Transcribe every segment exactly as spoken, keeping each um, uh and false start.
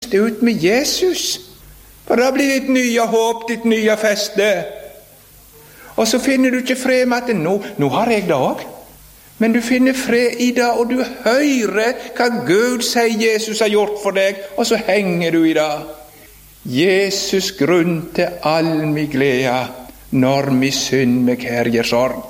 ut med Jesus. For da blir ditt nye håp, ditt nye feste. Og så finner du ikke fred med at nå, nå har jeg det også. Men du finner fred i det, og du hører hva Gud sier Jesus har gjort for deg, og så henger du i det. Jesus grunn til all min glede, når min synd meg her gjør sorg.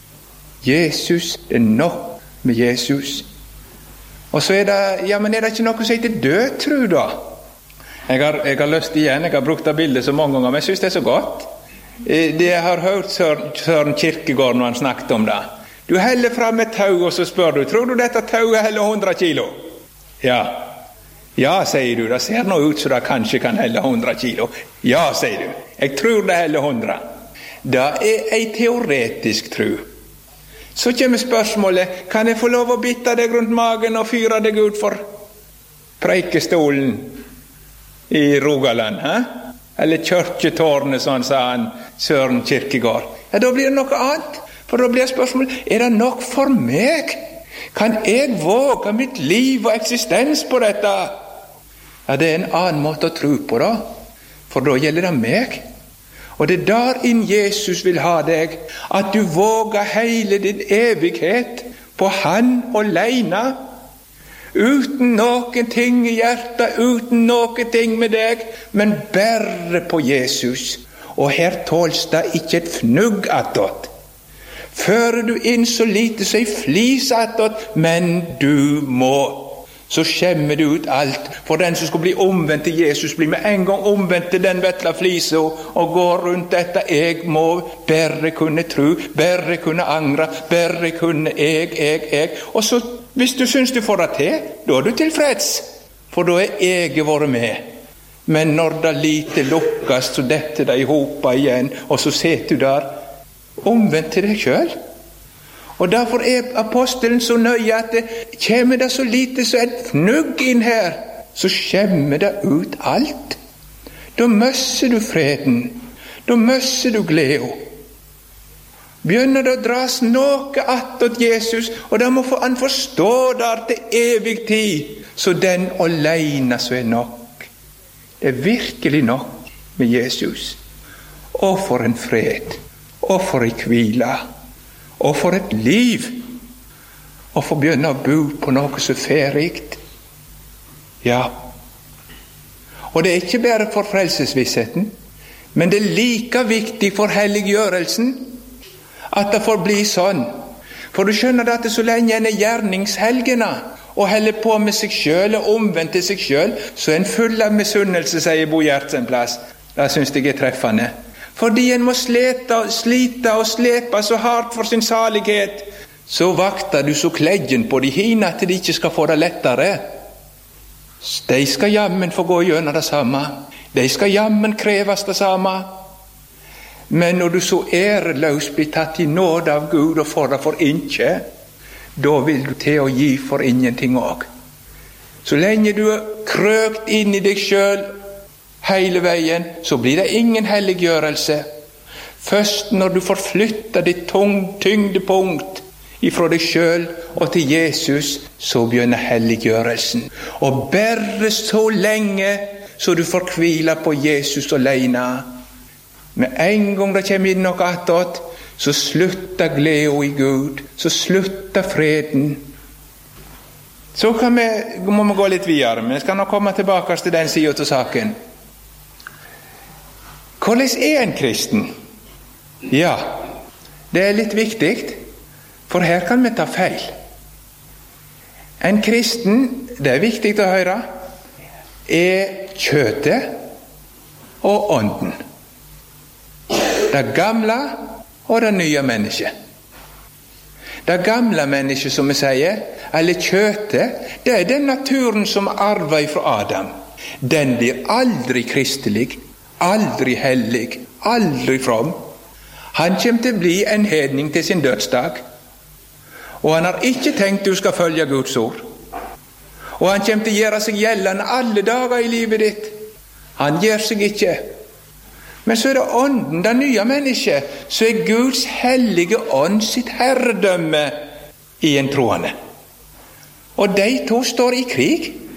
Jesus, det er nok med Jesus. Og så er det, ja, men er det ikke noe som heter død, tro da? Jeg har, jeg har lyst igjen, jeg har brukt det bildet så mange ganger, men jeg synes det er så godt. Det jeg har hørt Søren, Søren Kierkegaard når han snakket om det. Du heller fram et tau, og så spør du, tror du dette tauet heller hundre kilo? Ja. Ja, sier du, det ser nå ut så det kanskje kan helle hundre kilo. Ja, sier du, jeg tror det heller hundre. Det er ei teoretisk tro. Så kommer spørsmålet, kan jeg få lov å bitte deg rundt magen og fyre deg ut for preikestolen i Rogaland, hæ? Eller kyrkjetårnet, sånn sa han Søren Kierkegaard. Ja, da blir det noe annet. For da blir spørsmålet, er det nok for meg? Kan jeg våge mitt liv og eksistens på dette? Ja, det er en annen måte å tro på da. For da gjelder det meg. Og det er der inn Jesus vil ha deg. At du våger hele din evighet på Han alene. Uten noen ting i hjertet, uten noen ting med deg, men bare på Jesus. Og her tåls det ikke et fnugg attåt. Fører du inn så lite som ei flis attåt, men du må. Så skjemmer du ut alt. For den som skal bli omvendt til Jesus, blir med en gang omvendt til den vettla flisa, og går rundt dette. Jeg må bare kunne tro, bare kunne angre, bare kunne jeg, jeg, jeg. Og så, hvis du syns du får det til, da er du tilfreds. For da er jeg vært med. Men når det lite lukkes, så detter det i hopa igjen, og så sitter du der, omvendt til deg selv. Og derfor er apostelen så nøye at det kommer det så lite så et fnugg inn her, så skjemmer det ut alt. Da møsser du freden, da møsser du glede. Begynner det å dras noe attåt Jesus, og da må han forstå der til evig tid, så den alene så er nok. Det er virkelig nok med Jesus. Og for en fred. Og for ei hvile, og for et liv, og for å begynne å bo på noe så ferikt. Ja, og det er ikke bare for frelsesvissheten, men det er like viktig for helliggjørelsen at det får bli sånn. For du skjønner at det så lenge en er gjerningshelgene og heller på med seg selv og omvendt til seg selv, så er en full av misunnelse, sier Bo Gjertsen plass. Det synes jeg er treffende. Fordi en må slite, slite og slepe så hardt for sin salighet, så vakter du så kledjen på de hine at de ikke skal få det lettere. De skal jammen få gå gjennom det samme. De skal jammen kreves det samme. Men når du så æreløs blir tatt i nåde av Gud og får det for ikke, da vil du til å gi for ingenting også. Så lenge du er krøkt inn i deg selv, hele veien, så blir det ingen helliggjørelse. Først når du forflytter ditt tyngdepunkt ifra deg selv og til Jesus, så begynner helliggjørelsen. Og bare så lenge så du får hvile på Jesus alene. Med en gang det kommer inn noe attåt, så slutter gleden i Gud, så slutter freden. Så kan vi, må vi gå litt videre, men jeg skal nå komme tilbake til den siden til saken. Hvordan er en kristen? Ja, det er litt viktig, for her kan vi ta feil. En kristen, det er viktig å høre, er kjøttet og ånden. Det gamle og det nye mennesket. Det gamle mennesket, som vi sier, eller kjøttet, det er den naturen som arver fra Adam. Den blir aldri kristelig, aldri hellig, aldri from. Han kommer til å bli en hedning til sin dødsdag. Og han har ikke tenkt du skal følge Guds ord. Og han kommer til å gjøre seg gjeldende alle dager i livet ditt. Han gjør seg ikke. Men så er det ånden, det nye mennesket, så er Guds hellige ånd sitt herredømme i en troende. Og de to står i krig.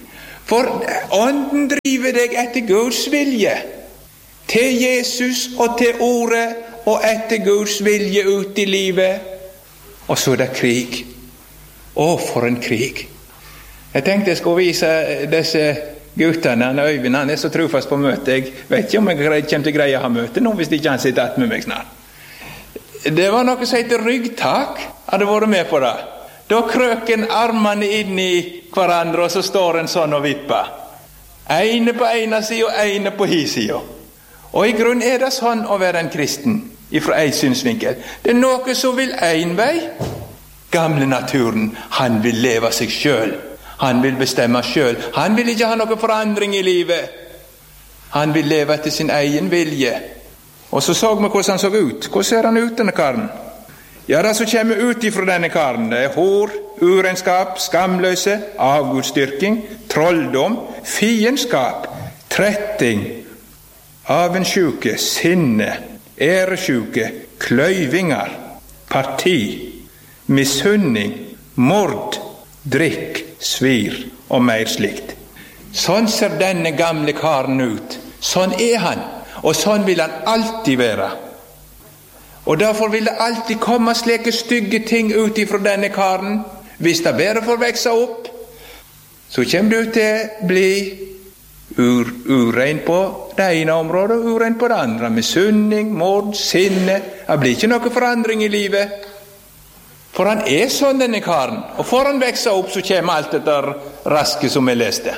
For ånden driver deg etter Guds vilje, til Jesus og til ordet, og etter Guds vilje ut i livet. Og så er det krig. Å, for en krig. Jeg tenkte jeg skulle vise disse guttene, han Øyvind, han er så trofast på møte. Jeg vet ikke om jeg kommer til å greie å ha møte nå, hvis ikke han sitter att med meg snart. Det var noe som heter ryggtak, hadde vært med på det. Da krøken armene inn i hverandre, og så står en sånn og vipper. Ene på ene siden, og ene på hi siden. Og i grunn er det sånn å være en kristen, ifra en synsvinkel. Det er noe som vil en vei. Gamle naturen, han vil leve seg selv. Han vil bestemme selv. Han vil ikke ha noe forandring i livet. Han vil leve etter sin egen vilje. Og så så vi hvordan han så ut. Hvordan ser han ut, denne karen? Ja, det som kommer ut ifra denne karen, det er hår, urenskap, skamløse, avgudsdyrking, trolldom, fiendskap, tretting, avensjuke, sinne, æresjuke, kløyvinger, parti, misunning, mord, drikk, svir og mer slikt. Sånn ser denne gamle karen ut. Sånn er han, og sånn vil han alltid være. Og derfor vil det alltid komme slike stygge ting ut ifra denne karen. Hvis det bare får vekse opp, så kommer du til å bli ur, urein på det ene området og urein på det andre. Misunning, mord, sinne. Det blir ikke noe forandring i livet. For han er sånn, denne karen. Og får han vekse opp, så kommer alt dette raske som jeg leste.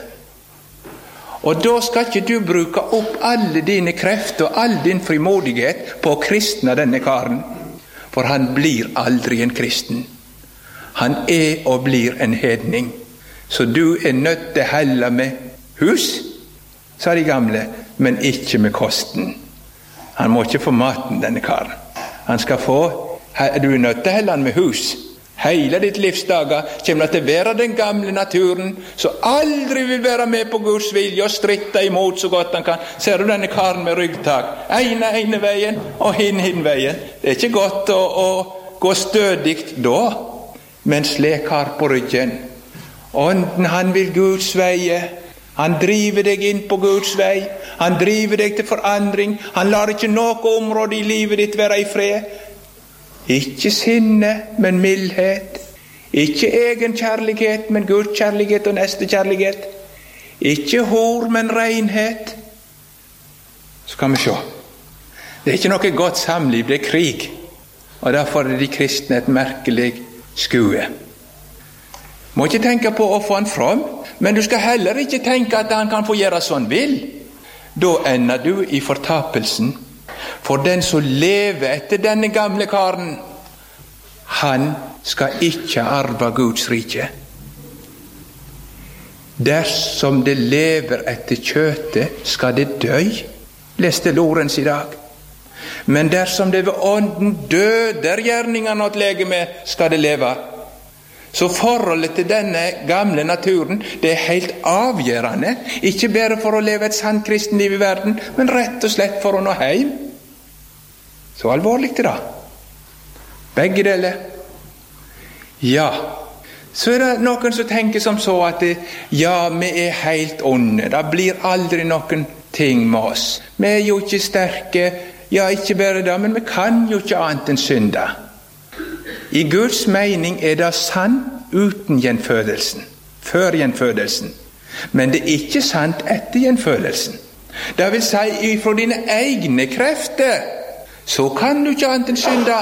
Og da skal ikke du bruke opp alle dine krefter og all din frimodighet på å kristne denne karen. For han blir aldri en kristen. Han er og blir en hedning. Så du er nødt til å helle med hus, sa de gamle, men ikke med kosten. Han må ikke få maten, denne karen. Han skal få, du er nødt til å helle han med hus. Hele ditt livsdager kommer til å være den gamle naturen, som aldri vil være med på Guds vilje og stritte imot så godt han kan. Ser du denne karen med ryggtak? Ene ene veien og hin hin veien. Det er ikke godt å, å gå stødig da, men slik kar på ryggen. Ånden, han vil Guds veie. Han driver deg inn på Guds vei. Han driver deg til forandring. Han lar ikke noe område i livet ditt være i fred. Ikke sinne, men mildhet. Ikke egen kjærlighet, men Guds kjærlighet og neste kjærlighet. Ikke hor, men renhet. Så kan vi se. Det er ikke noe godt samliv, det er krig. Og derfor er de kristne et merkelig skue. Må ikke tenke på å få han fram, men du skal heller ikke tenke at han kan få gjøre sånn vil. Da ender du i fortapelsen. For den som lever etter denne gamle karen, han skal ikke arve Guds rike. Dersom det lever etter kjøtet, skal det dø, leste Lorentz i dag. Men dersom det ved ånden døder gjerningene åt legeme, skal det leve. Så forholdet til denne gamle naturen, det er helt avgjørende, ikke bare for å leve et sant kristenliv i verden, men rett og slett for å nå hjem. Så alvorlig til det. Begge deler. Ja. Så er det noen som tenker som så at det, ja, vi er helt onde. Det blir aldri noen ting med oss. Vi er jo ikke sterke. Ja, ikke bare det, men vi kan jo ikke annet enn synde. I Guds mening er det sant uten gjenfødelsen. Før gjenfødelsen. Men det er ikke sant etter gjenfødelsen. Det vil si, ifra dine egne krefter, så kan du ikke annet enn synde.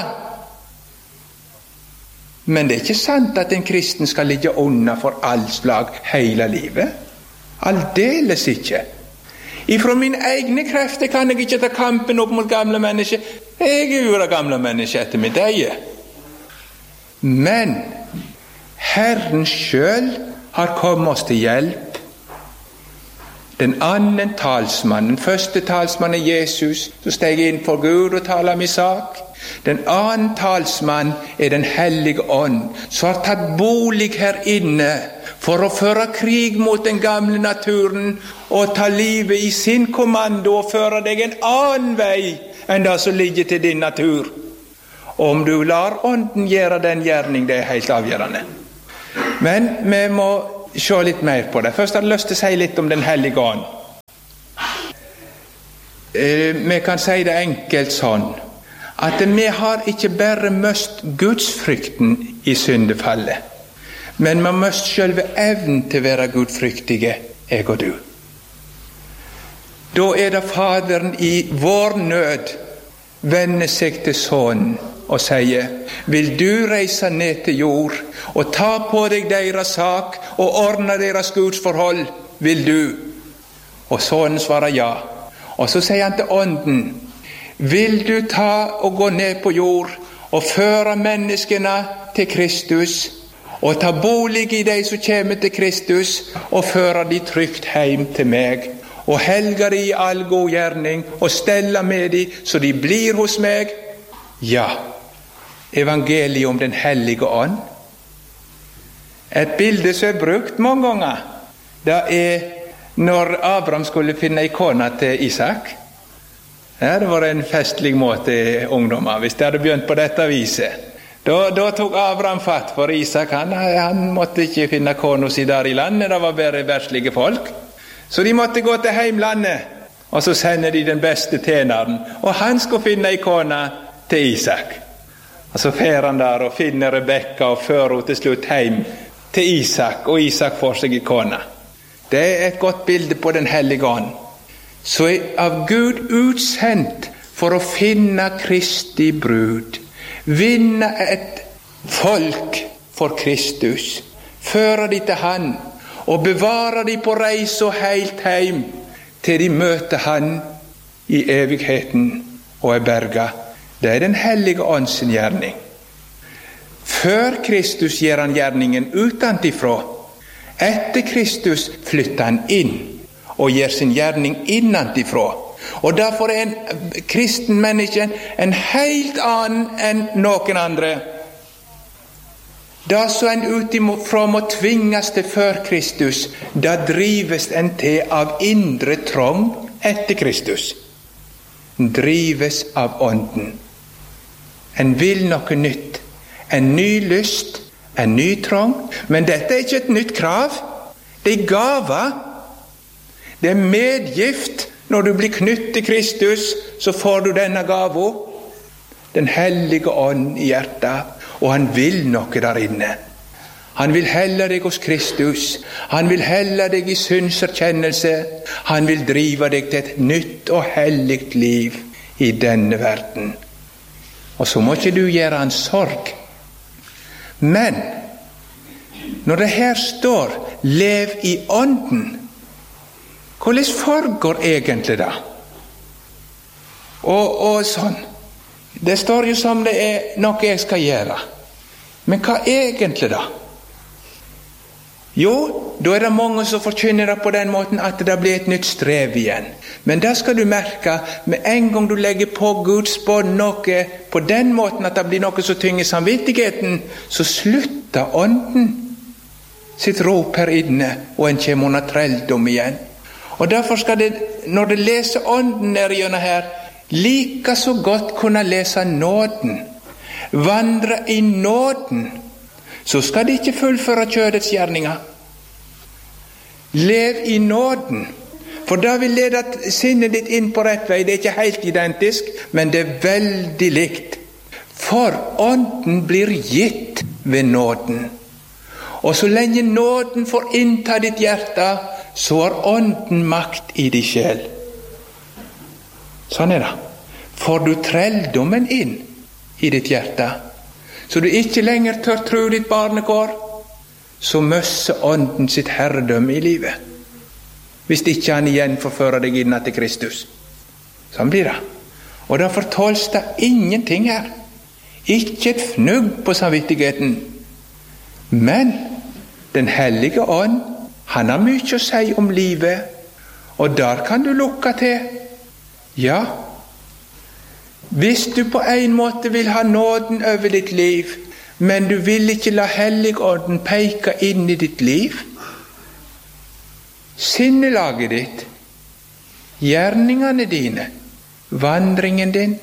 Men det er ikke sant at en kristen skal ligge unna for all slag hele livet. Aldeles ikke. Ifra mine egne krefter kan jeg ikke ta kampen opp mot gamle mennesker. Jeg er jo det gamle mennesker etter mitt eie. Men Herren selv har kommet oss til hjelp. Den andre talsmannen, den første talsmannen er Jesus, som steg inn for Gud og taler min sak. Den andre talsmann er den hellige ånd, som har tatt bolig her inne for å føre krig mot den gamle naturen og ta livet i sin kommando og føre deg en annen vei enn det som ligger til din natur. Om du lar ånden gjøre den gjerning, det er helt avgjørende. Men vi må se litt mer på det. Først har jeg lyst til å si litt om Den hellige ånd. Eh, vi kan si det enkelt sånn, at vi har ikke bare mist gudsfrykten i syndefallet, men vi har mist selve evnen til å være gudfryktige, jeg og du. Da er det Faderen i vår nød vender seg til Sønnen og sier: vil du reise ned til jord og ta på deg deres sak og ordne deres gudsforhold? Vil du? Og Sønnen svarer ja. Og så sier han til Ånden: vil du ta og gå ned på jord og føre menneskene til Kristus, og ta bolig i de som kommer til Kristus, og føre de trygt hjem til meg, og helge de i all god gjerning, og stelle med de så de blir hos meg? Ja, evangeliet om Den hellige ånd. Et bilde som er brukt mange ganger, det er når Abraham skulle finne ei kone til Isak. Ja, det var en festlig måte, ungdommer, hvis de hadde begynt på dette viset. Da, da tok Abraham fatt, for Isak han, han måtte ikke finne kona si der i landet, det var bare verslige folk. Så de måtte gå til heimlandet, og så sender de den beste tjeneren, og han skulle finne ei kone til Isak. Og så fer han der og finner Rebekka og fører henne til slutt hjem til Isak, og Isak får seg ei kone. Det er et godt bilde på Den hellige ånd, så er av Gud utsendt for å finne Kristi brud, vinne et folk for Kristus, føre de til Han, og bevare de på reise og helt hjem, til de møter Han i evigheten og er berga. Det er Den hellige ånds gjerning. Før Kristus gjør han gjerningen utenfra. Etter Kristus flytter han inn og gjør sin gjerning innenfra. Og derfor er en kristen menneske en helt annen enn noen andre. Det som en utifra må tvinges til før Kristus, da drives en til av indre trong etter Kristus. Drives av Ånden. En vil noe nytt, en ny lyst, en ny trong, men dette er ikke et nytt krav. Det er gave. Det er medgift. Når du blir knyttet til Kristus, så får du denne gave. Den hellige ånd i hjertet, og han vil noe der inne. Han vil helle deg hos Kristus. Han vil helle deg i synserkjennelse. Han vil drive deg til et nytt og helligt liv i denne verden. Og så må ikke du gjøre han sorg. Men når det her står lev i ånden, hvordan foregår egentlig det? Og, og sånn. Det står jo som det er noe jeg skal gjøre. Men hva egentlig da? Jo, da er det mange som forkynner det på den måten at det blir et nytt strev igjen. Men da skal du merke, med en gang du legger på Guds bånd noe på den måten at det blir noe som tynger samvittigheten, så slutter ånden sitt rop her inne, og en kommer under trelldom igjen. Og derfor skal det, når det leser ånden nede gjennom her, like så godt kunne lese nåden. Vandre i nåden, så skal de ikke fullføre kjødets gjerninger. Lev i nåden, for da vil lede sinnet ditt inn på rett vei. Det er ikke helt identisk, men det er veldig likt. For ånden blir gitt ved nåden. Og så lenge nåden får innta ditt hjerte, så har ånden makt i din sjel. Sånn er det. Får du trelldommen inn i ditt hjerte, så du ikke lenger tør tro ditt barnekår, så møsser ånden sitt herredømme i livet. Hvis ikke han igjen forfører deg inn til Kristus. Sånn blir det. Og derfor tåls det ingenting her. Ikke et fnugg på samvittigheten. Men Den hellige ånd, han har mye å si om livet, og der kan du lukke til. Ja, hvis du på en måte vil ha nåden over ditt liv, men du vil ikke la Helligånden peke inn i ditt liv, sinnelaget ditt, gjerningene dine, vandringen din,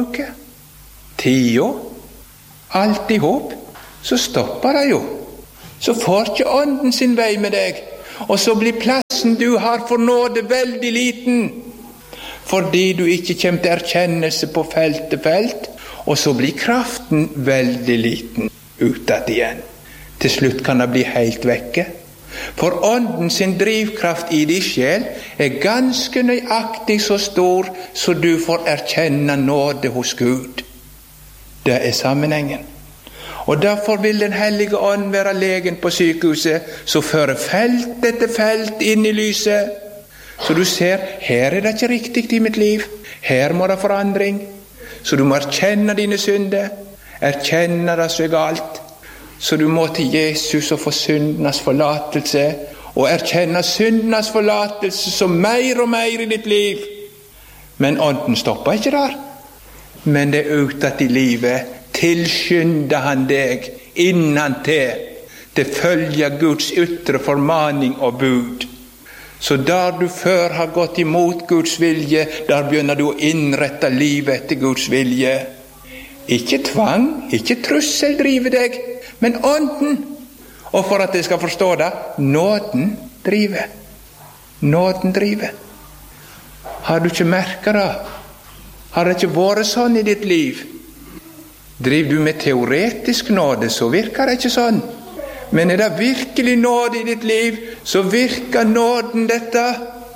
pengeforbruket, tida, alt i hop, så stopper det jo. så får ikke ånden sin vei med deg, og så blir plassen du har for nåde veldig liten, fordi du ikke kommer til erkjennelse på felt til felt, og så blir kraften veldig liten utad igjen. Til slutt kan det bli helt vekke. For ånden sin drivkraft i din sjel er ganske nøyaktig så stor så du får erkjenne nåde hos Gud. Det er sammenhengen. Og derfor vil Den hellige ånd være legen på sykehuset, så fører felt etter felt inn i lyset. Så du ser, her er det ikke riktig i mitt liv. Her må det forandring. Så du må erkjenne dine synder, erkjenne det så galt. Så du må til Jesus og få syndenes forlatelse, og erkjenne syndenes forlatelse som mer og mer i ditt liv. Men ånden stopper ikke der. Men det er utad i livet tilskynder han deg innantil til følge Guds ytre formaning og bud. Så der du før har gått imot Guds vilje, der begynner du å innrette livet etter Guds vilje. Ikke tvang, ikke trussel driver deg, men ånden. Og for at jeg skal forstå det, nåden driver. Nåden driver. Har du ikke merket det? Har det ikke vært sånn i ditt liv? Driver du med teoretisk nåde, så virker det ikke sånn. Men er det virkelig nåde i ditt liv, så virker nåden dette.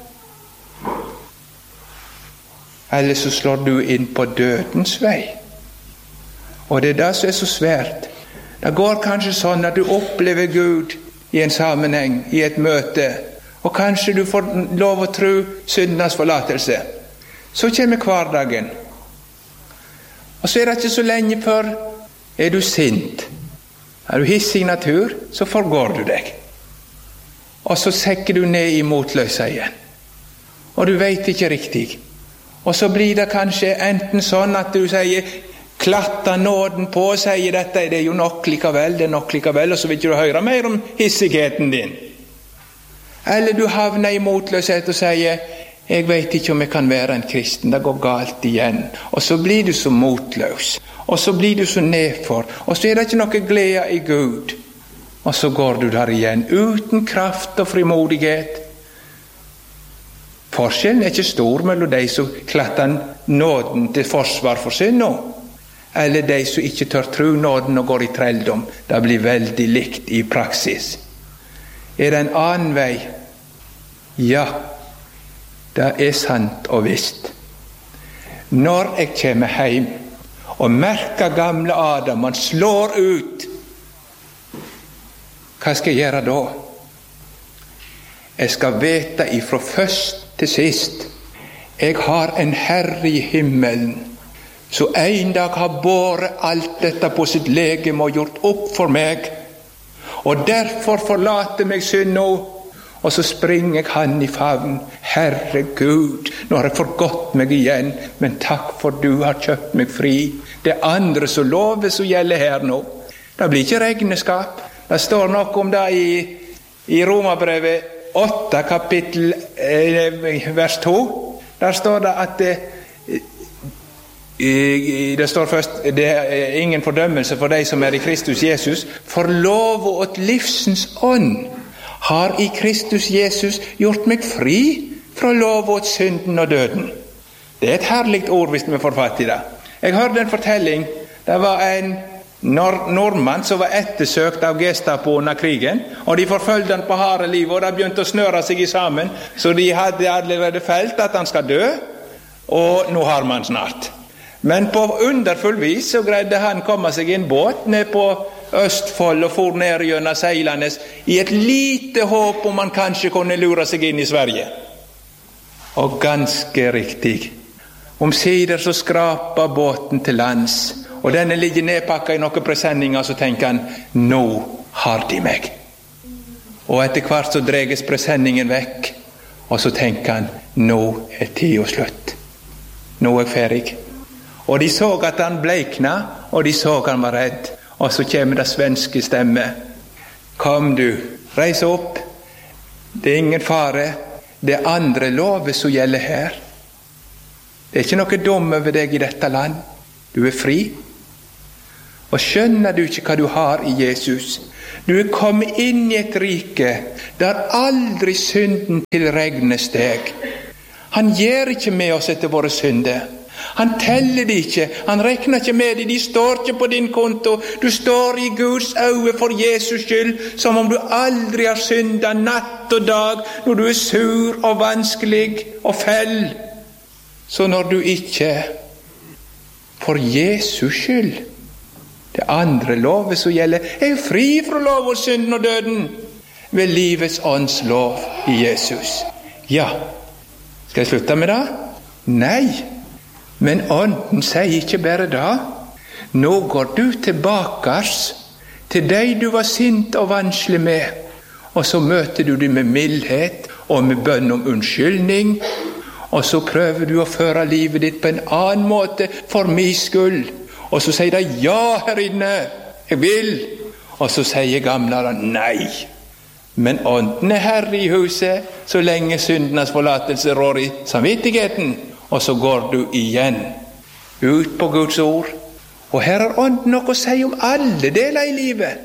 Eller så slår du inn på dødens vei. Og det er det som er så svært. Det går kanskje sånn at du opplever Gud i en sammenheng, i et møte, og kanskje du får lov å tro syndenes forlatelse. Så kommer hverdagen. Og så er det ikke så lenge før er du sint. Er du hissig natur, så forgår du deg. Og så sekker du ned i motløsa igjen. Og du vet ikke riktig. Og så blir det kanskje enten sånn at du sier, klatter nåden på og sier dette, det er jo nok likevel, det er nok likevel, og så vil ikke du høre mer om hissigheten din. Eller du havner i motløshet og sier, jeg vet ikke om jeg kan være en kristen, det går galt igjen. Og så blir du så motløs, og så blir du så nedfor, og så er det ikke noe glede i Gud. Og så går du der igjen, uten kraft og frimodighet. Forskjellen er ikke stor mellom de som klatter nåden til forsvar for synd nå, eller de som ikke tør tro nåden og går i trelldom. Det blir veldig likt i praksis. Er det en annen vei? Ja, det er sant og visst. Når jeg kommer hjem og merker gamle Adam, han slår ut, hva skal jeg gjøre da? Jeg skal vite ifra først til sist, jeg har en Herre i himmelen, så en dag har båret alt dette på sitt legeme og gjort opp for meg, og derfor forlater meg synd nå. Og så springer jeg han i favn. Herre Gud, nå har jeg forgått meg igjen, men takk for du har kjøpt meg fri. Det er andre som lover som gjelder her nå. Det blir ikke regneskap. Det står noe om det i, i Romerbrevet åtte, kapittel eh, vers to. Der står det at det, det står først, det er ingen fordømmelse for de som er i Kristus Jesus, for lov og et livsens ånd har i Kristus Jesus gjort meg fri fra lov og synden og døden. Det er et herligt ord hvis vi får fatt i det. Jeg hørte en fortelling. Det var en nord nordmann som var ettersøkt av Gestapo under krigen, og de forfølgde han på harde liv, og det begynte å snøre seg i sammen, så de hadde allerede felt at han skal dø, og nå har man snart. Men på underfull vis så greide han komme seg i en båt ned på Østfold og for ned gjennom Seilandes i et lite håp om man kanskje kunne lure seg inn i Sverige. Og ganske riktig. Omsider så skraper båten til lands, og denne ligger nedpakket i noen presenninger, så tenker han, nå har de meg. Og etter hvert så dreges presenningen vekk, og så tenker han, nå er tid og slutt. Nå er jeg ferdig. Og de så at han bleikna, og de så at han var redd. Og så kommer det svenske stemme. Kom du, reis opp. Det er ingen fare. Det er andre lover som gjelder her. Det er ikke noe dom over deg i dette land. Du er fri. Og skjønner du ikke hva du har i Jesus? Du er kommet inn i et rike der aldri synden tilregnes deg. Han gjør ikke med oss etter våre synder. Han teller de ikke, han regner ikke med de, de står ikke på din konto. Du står i Guds øyne for Jesus skyld, som om du aldri har syndet natt og dag, når du er sur og vanskelig og fell. Så når du ikke for Jesus skyld, det andre lovet som gjelder, er fri fra lov og synden og døden, ved livets ånds lov i Jesus. Ja, skal jeg slutte med det? Nei. Men ånden sier ikke bare det. Nå går du tilbake til deg du var sint og vanskelig med, og så møter du dem med mildhet og med bønn om unnskyldning, og så prøver du å føre livet ditt på en annen måte for min skyld, og så sier de ja her inne, jeg vil, og så sier gamlere nei. Men ånden er herre i huset så lenge syndenes forlatelse rår i samvittigheten. Og så går du igjen ut på Guds ord. Og her har ånden noe å si om alle deler i livet.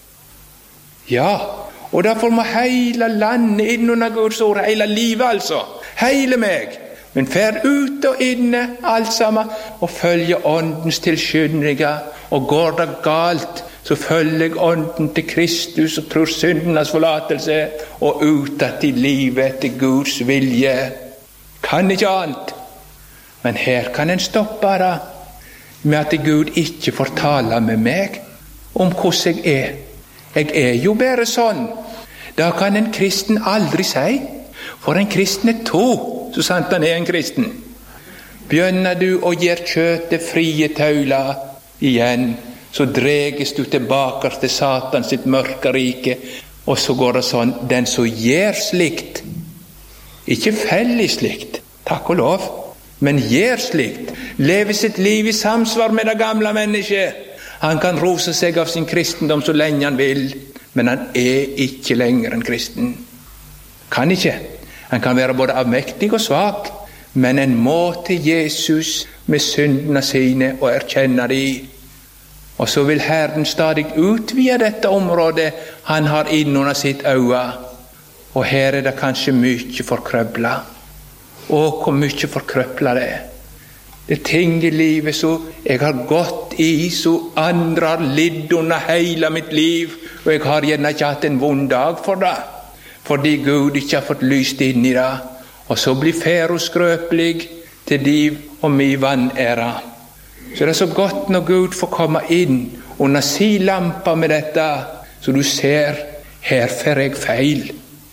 Ja, og derfor må hele landet inn under Guds ord, hele livet altså, hele meg. Men fer ut og inne alt sammen, og følge åndens tilskyndige. Og går det galt, så følger jeg ånden til Kristus og tror syndenes forlatelse, og ut at i livet etter Guds vilje. Kan ikke annet. Men her kan en stoppe det med at Gud ikke får tale med meg om hvordan jeg er. Jeg er jo bare sånn. Da kan en kristen aldri si, for en kristen er to, så sant han er en kristen. Begynner du å gjøre kjøttet frie tøyler igjen, så dreges du tilbake til Satan sitt mørke rike, og så går det sånn, den som gjør slikt, ikke feller i slikt, takk og lov, men gjør slikt, lever sitt liv i samsvar med det gamle mennesket. Han kan rose seg av sin kristendom så lenge han vil, men han er ikke lenger en kristen. Kan ikke. Han kan være både avmektig og svak, men en må til Jesus med syndene sine og erkjenne de. Og så vil Herren stadig utvide dette området han har innunder sitt øye. Og her er det kanskje mye forkrøblet. Og hvor mye forkrøpler det er. Det er ting i livet som jeg har gått i, som andre har lidd under hele mitt liv, og jeg har gjerne ikke hatt en vond dag for det, fordi Gud ikke har fått lyst inn i det. Og så blir fero skrøpelig til de og mi vanære. Så det er så godt når Gud får komme inn under si lampa med dette, så du ser, her får jeg feil.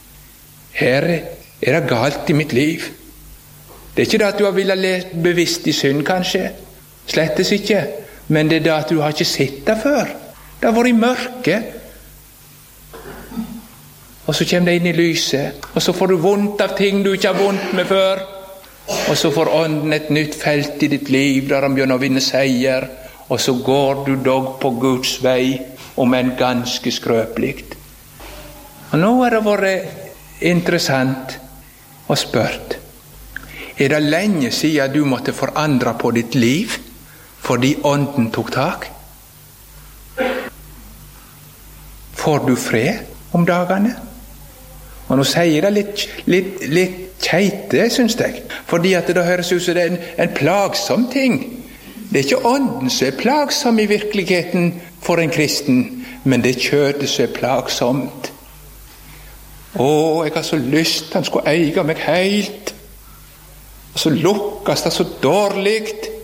Her er det galt i mitt liv. Det er ikke det at du har villet leve bevisst i synd, kanskje. Slettes ikke. Men det er det at du har ikke sett det før. Det har vært i mørket. Og så kommer det inn i lyset. Og så får du vondt av ting du ikke har vondt med før. Og så får ånden et nytt felt i ditt liv, der han begynner å vinne seier. Og så går du dog på Guds vei, om en ganske skrøpelig. Og nå har det vært interessant og spurt. Er det lenge siden du måtte forandre på ditt liv, fordi ånden tok tak? Får du fred om dagene? Og nå sier jeg det litt, litt, litt keite, synes jeg, fordi at det høres ut som det er en, en plagsom ting. Det er ikke ånden som er plagsom i virkeligheten for en kristen, men det er kjøttet som er plagsomt. Å, jeg har så lyst, han skulle eie meg helt. Og så lukkes det så dårlig.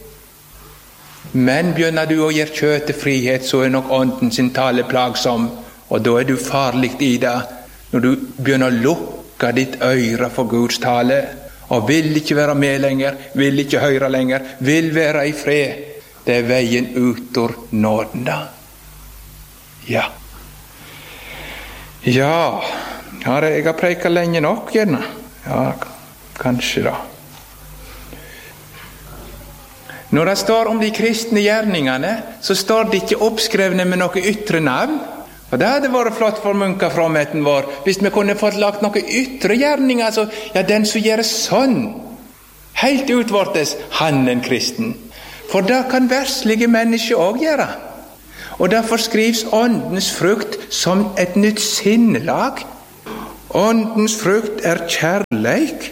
Men begynner du å gjøre kjøttet frihet, så er nok ånden sin tale plagsom, og da er du farlig i det, når du begynner å lukke ditt øre for Guds tale, og vil ikke være med lenger, vil ikke høre lenger, vil være i fred. Det er veien ut ur nåden da. Ja. Ja, jeg har preket lenge nok, gjerne. Ja, kanskje da. Når det står om de kristne gjerningene, så står det ikke oppskrevne med noe ytre navn. Og det hadde vært flott for munkafromheten vår, hvis vi kunne fått lagt noe ytre gjerninger, altså, ja, den som gjør sånn, helt utvortes, han en kristen. For det kan verslige mennesker også gjøre. Og derfor skrives åndens frukt som et nytt sinnelag. Åndens frukt er kjærleik.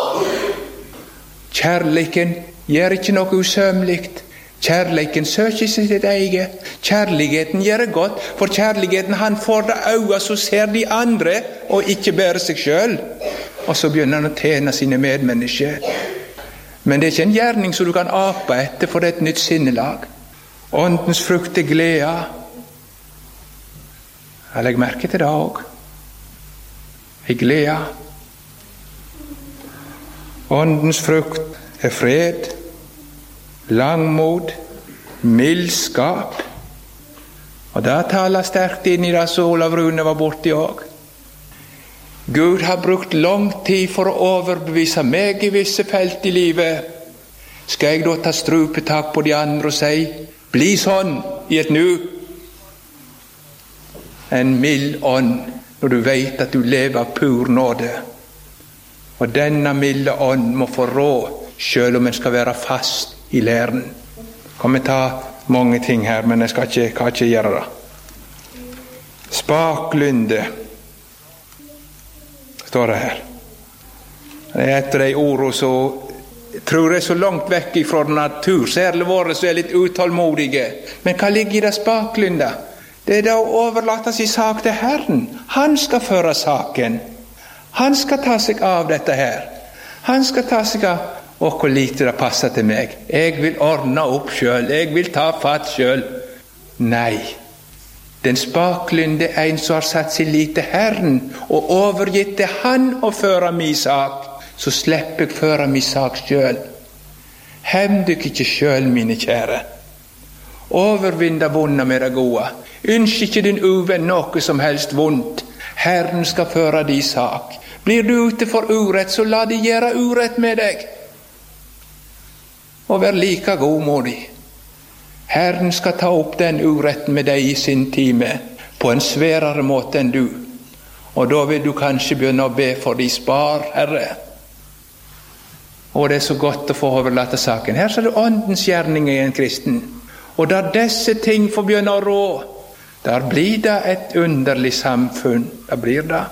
Kjærleiken gjør ikke noe usømmelikt. Kjærleiken søker seg sitt eget. Kjærligheten gjør det godt, for kjærligheten han får det øyne så ser de andre, og ikke bare seg selv. Og så begynner han å tjene sine medmennesker. Men det er ikke en gjerning som du kan ape etter, for det er et nytt sinnelag. Åndens frukt er glede. Jeg legger merke til det også. I glede. Åndens frukt er fred, langmod, mildskap. Og det taler sterkt inn i det som Olav Rune var borti også. Gud har brukt lang tid for å overbevise meg i visse felt i livet. Skal jeg da ta strupetak på de andre og si, bli sånn i et nu? En mild ånd, når du vet at du lever av pur nåde. Og denne milde ånd må få råd, selv om en skal være fast i læren. Kan vi ta mange ting her, men jeg skal ikke, kan ikke gjøre det. Spaklynde står det her. Det er et av de ordene som tror jeg så langt vekk fra natur, særlig våre som er litt utålmodige. Men hva ligger i det spaklynda? Det er da å overlate sin sak til Herren. Han skal føre saken. Han skal ta seg av dette her. Han skal ta seg av og hvor lite det passer til meg. Jeg vil ordne opp selv. Jeg vil ta fatt selv. Nei. Den spaklynde er en som har satt sin lit til Herren og overgitt til Han å føre min sak. Så slipper jeg føre min sak selv. Hem dykk ikke selv, mine kjære. Overvinn det vonde med det gode. Ønsk ikke din uvenn noe som helst vondt. Herren skal føre din sak. Blir du ute for urett, så la de gjøre urett med deg. Og vær like godmodig. Herren skal ta opp den uretten med deg i sin time, på en sværere måte enn du. Og da vil du kanskje begynne å be for de spar, Herre. Og det er så godt å få overlate saken. Her ser du åndens gjerning i en kristen. Og da disse ting får begynne å rå, der blir det et underlig samfunn. Det blir det.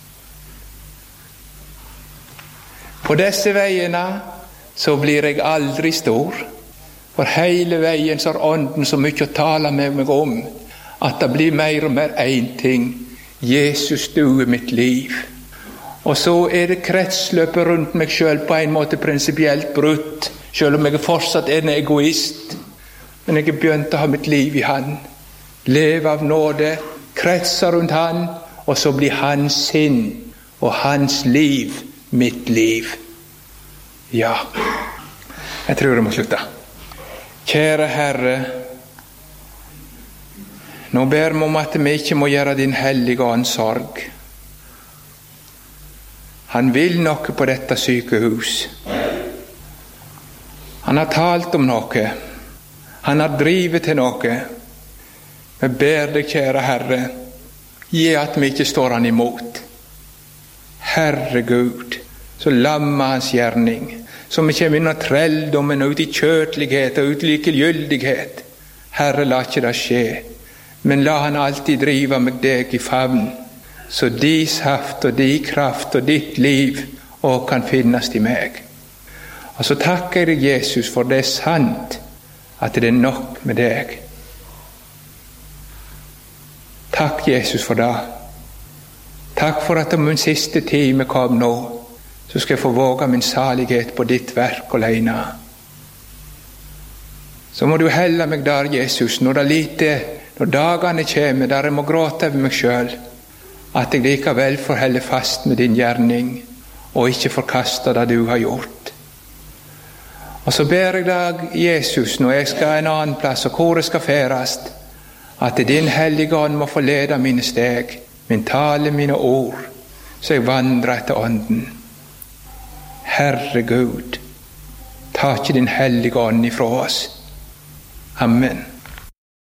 På disse veiene så blir jeg aldri stor. For hele veien så har ånden så mye å tale med meg om, at det blir mer og mer en ting. Jesus, du er mitt liv. Og så er det kretsløpet rundt meg selv på en måte prinsipielt brutt, selv om jeg fortsatt er en egoist. Men jeg har begynt å ha mitt liv i Han. Leve av nåde, kretser rundt Han, og så blir Hans sinn og Hans liv mitt liv. Ja, jeg tror jeg må slutte. Kjære Herre, nå ber vi om at vi ikke må gjøre din hellige ånd sorg. Han vil noe på dette sykehus. Han har talt om noe. Han har drivet til noe. Vi ber deg, kjære Herre, gi at vi ikke står han imot. Herre Gud, så lammer hans gjerning, så vi kommer inn av trelldommen ut i kjøtlighet og ut i likegyldighet. Herre, la ikke det skje, men la han alltid drive med deg i favn, så de saft og de kraft og ditt liv også kan finnes i meg. Og så takker jeg deg, Jesus, for det er sant at det er nok med deg. Takk, Jesus, for det. Takk for at om min siste time kom nå, så skal jeg få våge min salighet på ditt verk alene. Så må du helle meg der, Jesus, når det er lite, når dagene kommer, der jeg må gråte over meg selv, at jeg likevel får helle fast med din gjerning, og ikke forkaste det du har gjort. Og så ber jeg deg, Jesus, når jeg skal en annen plass, og hvor jeg skal færast, at din hellige ånd må forlede mine steg, min tale, mine ord, så jeg vandrer etter ånden. Herre Gud, ta ikke din hellige ånd ifra oss. Amen.